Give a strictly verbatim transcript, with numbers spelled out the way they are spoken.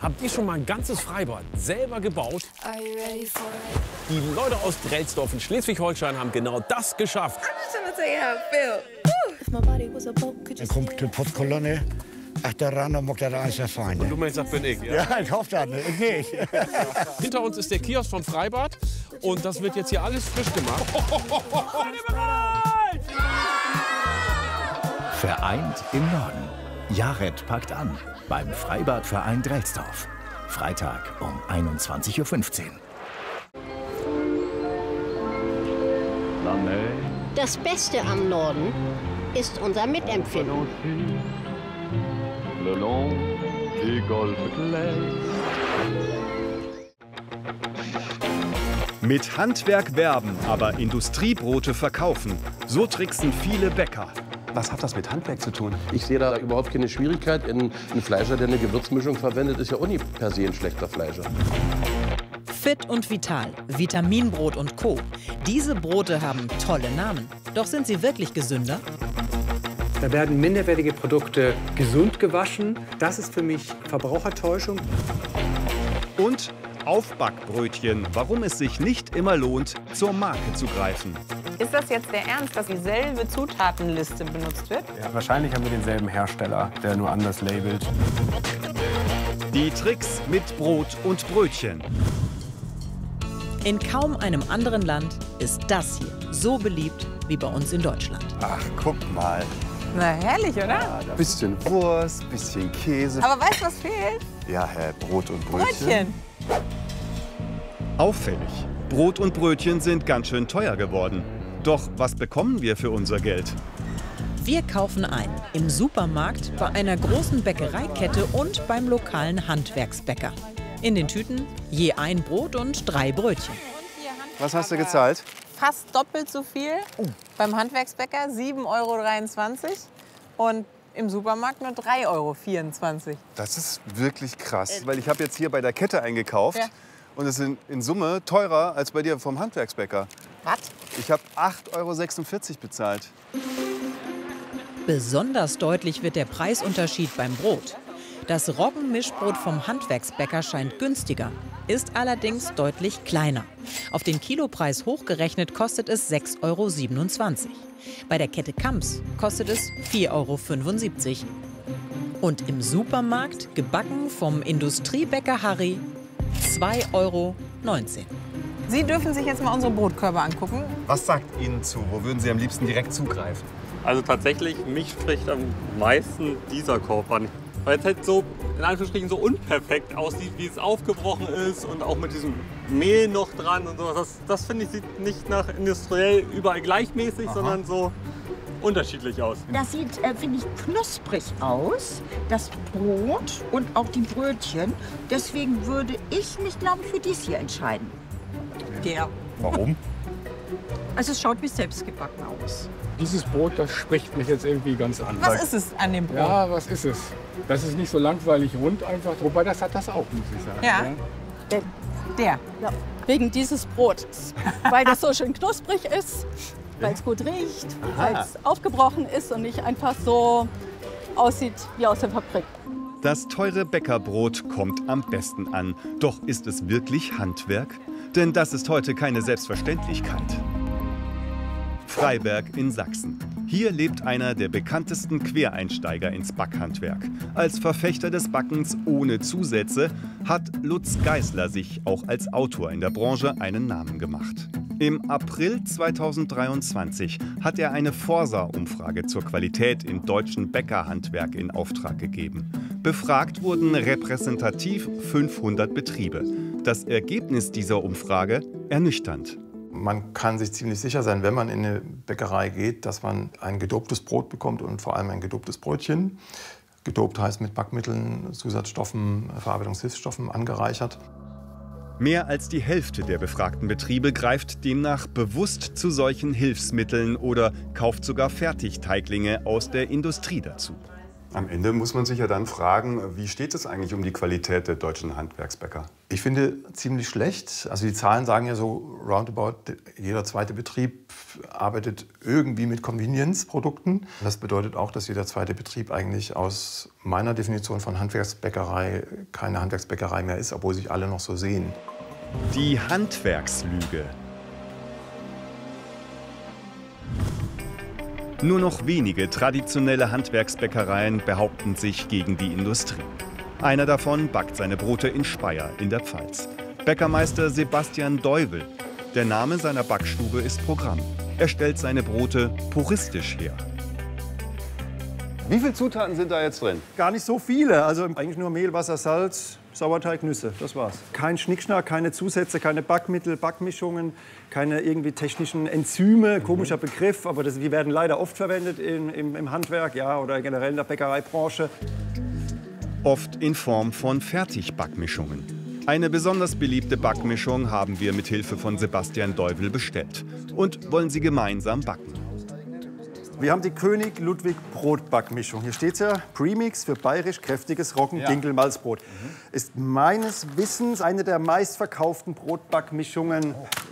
Habt ihr schon mal ein ganzes Freibad selber gebaut? Die Leute aus Drelsdorf in Schleswig-Holstein haben genau das geschafft. Dann kommt die Putzkolonne. Ach, der Rand mag der alles sehr fein. Und du meinst, das bin ich, ja? Ja, ich hoffe das nicht. Ich nicht. Hinter uns ist der Kiosk vom Freibad und das wird jetzt hier alles frisch gemacht. Vereint im Norden. Jared packt an beim Freibadverein Drelsdorf. Freitag um einundzwanzig Uhr fünfzehn. Das Beste am Norden ist unser Mitempfinden. Mit Handwerk werben, aber Industriebrote verkaufen. So tricksen viele Bäcker. Was hat das mit Handwerk zu tun? Ich sehe da überhaupt keine Schwierigkeit. Ein Fleischer, der eine Gewürzmischung verwendet, ist ja auch nicht per se ein schlechter Fleischer. Fit und Vital, Vitaminbrot und Co. Diese Brote haben tolle Namen. Doch sind sie wirklich gesünder? Da werden minderwertige Produkte gesund gewaschen. Das ist für mich Verbrauchertäuschung. Und Aufbackbrötchen, warum es sich nicht immer lohnt, zur Marke zu greifen. Ist das jetzt der Ernst, dass dieselbe Zutatenliste benutzt wird? Ja, wahrscheinlich haben wir denselben Hersteller, der nur anders labelt. Die Tricks mit Brot und Brötchen. In kaum einem anderen Land ist das hier so beliebt wie bei uns in Deutschland. Ach, guck mal. Na, herrlich, oder? Ja, bisschen Wurst, bisschen Käse. Aber weißt du, was fehlt? Ja, Herr, Brot und Brötchen. Brötchen. Auffällig. Brot und Brötchen sind ganz schön teuer geworden. Doch was bekommen wir für unser Geld? Wir kaufen ein im Supermarkt, bei einer großen Bäckereikette und beim lokalen Handwerksbäcker. In den Tüten je ein Brot und drei Brötchen. Was hast du gezahlt? Fast doppelt so viel. Oh. Beim Handwerksbäcker sieben Euro dreiundzwanzig und im Supermarkt nur drei Euro vierundzwanzig. Das ist wirklich krass, weil ich habe jetzt hier bei der Kette eingekauft. Ja. Und es sind in Summe teurer als bei dir vom Handwerksbäcker. Was? Ich habe acht Euro sechsundvierzig bezahlt. Besonders deutlich wird der Preisunterschied beim Brot. Das Roggenmischbrot vom Handwerksbäcker scheint günstiger, ist allerdings deutlich kleiner. Auf den Kilopreis hochgerechnet kostet es sechs Euro siebenundzwanzig. Bei der Kette Kamps kostet es vier Euro fünfundsiebzig. Und im Supermarkt, gebacken vom Industriebäcker Harry, zwei Euro neunzehn. Sie dürfen sich jetzt mal unsere Brotkörbe angucken. Was sagt Ihnen zu? Wo würden Sie am liebsten direkt zugreifen? Also tatsächlich, mich spricht am meisten dieser Korb an. Weil es halt so, in Anführungsstrichen, so unperfekt aussieht, wie es aufgebrochen ist und auch mit diesem Mehl noch dran und so. Das, das finde ich, sieht nicht nach industriell überall gleichmäßig, Aha. sondern so unterschiedlich aus. Das sieht, äh, finde ich, knusprig aus, das Brot und auch die Brötchen. Deswegen würde ich mich, glaube ich, für dies hier entscheiden. Der. Warum? Also es schaut wie selbstgebacken aus. Dieses Brot, das spricht mich jetzt irgendwie ganz an. Was ist es an dem Brot? Ja, was ist es? Das ist nicht so langweilig rund einfach. Wobei, das hat das auch, muss ich sagen. Ja. Der. Der. Ja. Wegen dieses Brotes. Weil das so schön knusprig ist, weil es gut riecht, weil es aufgebrochen ist und nicht einfach so aussieht wie aus der Fabrik. Das teure Bäckerbrot kommt am besten an. Doch ist es wirklich Handwerk? Denn das ist heute keine Selbstverständlichkeit. Freiberg in Sachsen. Hier lebt einer der bekanntesten Quereinsteiger ins Backhandwerk. Als Verfechter des Backens ohne Zusätze hat Lutz Geisler sich auch als Autor in der Branche einen Namen gemacht. Im April zweitausenddreiundzwanzig hat er eine Forsa-Umfrage zur Qualität im deutschen Bäckerhandwerk in Auftrag gegeben. Befragt wurden repräsentativ fünfhundert Betriebe. Das Ergebnis dieser Umfrage ernüchternd. Man kann sich ziemlich sicher sein, wenn man in eine Bäckerei geht, dass man ein gedobtes Brot bekommt und vor allem ein gedobtes Brötchen. Gedopt heißt mit Backmitteln, Zusatzstoffen, Verarbeitungshilfsstoffen angereichert. Mehr als die Hälfte der befragten Betriebe greift demnach bewusst zu solchen Hilfsmitteln oder kauft sogar Fertigteiglinge aus der Industrie dazu. Am Ende muss man sich ja dann fragen, wie steht es eigentlich um die Qualität der deutschen Handwerksbäcker? Ich finde ziemlich schlecht. Also die Zahlen sagen ja so roundabout, jeder zweite Betrieb arbeitet irgendwie mit Convenience-Produkten. Das bedeutet auch, dass jeder zweite Betrieb eigentlich aus meiner Definition von Handwerksbäckerei keine Handwerksbäckerei mehr ist, obwohl sich alle noch so sehen. Die Handwerkslüge. Nur noch wenige traditionelle Handwerksbäckereien behaupten sich gegen die Industrie. Einer davon backt seine Brote in Speyer in der Pfalz. Bäckermeister Sebastian Deuvel. Der Name seiner Backstube ist Programm. Er stellt seine Brote puristisch her. Wie viele Zutaten sind da jetzt drin? Gar nicht so viele. Also eigentlich nur Mehl, Wasser, Salz, Sauerteig, Nüsse. Das war's. Kein Schnickschnack, keine Zusätze, keine Backmittel, Backmischungen, keine irgendwie technischen Enzyme. Komischer Begriff, aber das, die werden leider oft verwendet im, im, im Handwerk, ja, oder generell in der Bäckereibranche. Oft in Form von Fertigbackmischungen. Eine besonders beliebte Backmischung haben wir mit Hilfe von Sebastian Deuvel bestellt und wollen sie gemeinsam backen. Wir haben die König Ludwig Brotbackmischung. Hier steht ja Premix für bayerisch kräftiges Roggen-Dinkel-Malzbrot. Ist meines Wissens eine der meistverkauften Brotbackmischungen